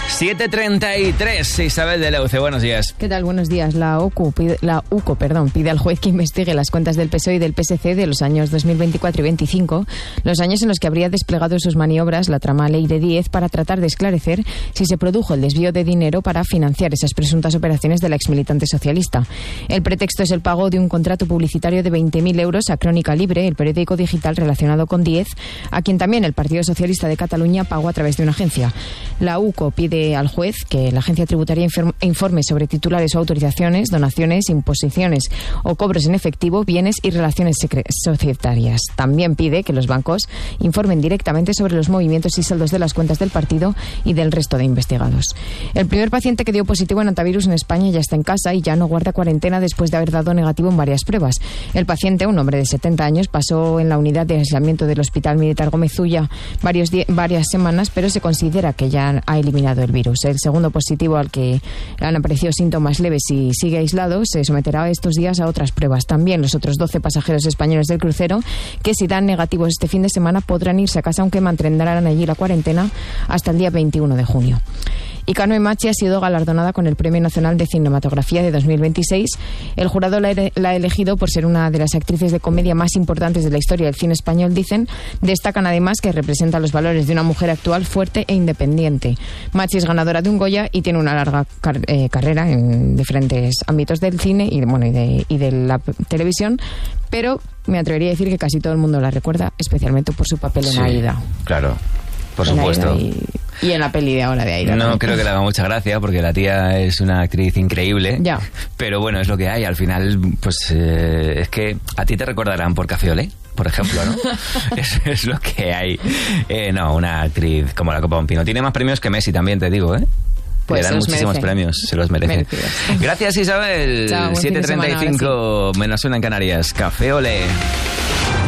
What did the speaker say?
7:33, Isabel de Leuce, buenos días. ¿Qué tal? Buenos días. La UCO pide al juez que investigue las cuentas del PSOE y del PSC de los años 2024 y 25, los años en los que habría desplegado sus maniobras la trama Ley de 10 para tratar de esclarecer si se produjo el desvío de dinero para financiar esas presuntas operaciones de la exmilitante socialista. El pretexto es el pago de un contrato publicitario de 20.000 euros a Crónica Libre, el periódico digital relacionado con 10, a quien también el Partido Socialista de Cataluña pagó a través de una agencia. La UCO pide al juez que la agencia tributaria informe sobre titulares o autorizaciones, donaciones, imposiciones o cobros en efectivo, bienes y relaciones societarias. También pide que los bancos informen directamente sobre los movimientos y saldos de las cuentas del partido y del resto de investigados. El primer paciente que dio positivo en hantavirus en España ya está en casa y ya no guarda cuarentena después de haber dado negativo en varias pruebas. El paciente, un hombre de 70 años, pasó en la unidad de aislamiento del Hospital Militar Gómez Ulla varias semanas, pero se considera que ya ha eliminado el virus. El segundo positivo, al que han aparecido síntomas leves y sigue aislado, se someterá estos días a otras pruebas. También los otros 12 pasajeros españoles del crucero, que si dan negativos este fin de semana, podrán irse a casa, aunque mantendrán allí la cuarentena hasta el día 21 de junio. Y Cano Emachi ha sido galardonada con el Premio Nacional de Cinematografía de 2026. El jurado la ha elegido por ser una de las actrices de comedia más importantes de la historia del cine español, dicen. Destacan además que representa los valores de una mujer actual fuerte e independiente. Machi es ganadora de un Goya y tiene una larga carrera en diferentes ámbitos del cine y de la televisión, pero me atrevería a decir que casi todo el mundo la recuerda, especialmente por su papel en Aida. Claro, por supuesto. Y en la peli de ahora de Aida. No creo que le haga mucha gracia porque la tía es una actriz increíble. Ya. Pero bueno, es lo que hay. Al final, pues es que a ti te recordarán por Café Olé, por ejemplo, ¿no? es lo que hay. No, una actriz como la Copa de un Pino. Tiene más premios que Messi también, te digo, ¿eh? Pues le dan muchísimos premios, se los merece. Merecidos. Gracias, Isabel. 7:35, menos una en Canarias. Café Olé.